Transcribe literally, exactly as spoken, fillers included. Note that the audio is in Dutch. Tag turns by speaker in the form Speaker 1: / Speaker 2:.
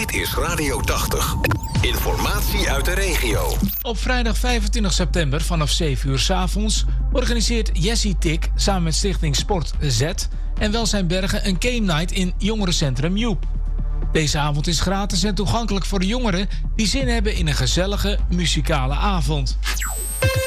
Speaker 1: Dit is Radio tachtig. Informatie uit de regio.
Speaker 2: Op vrijdag vijfentwintig september vanaf zeven uur 's avonds organiseert Jessie Tik samen met Stichting Sport Z en Welzijn Bergen een game night in jongerencentrum Joep. Deze avond is gratis en toegankelijk voor de jongeren die zin hebben in een gezellige muzikale avond.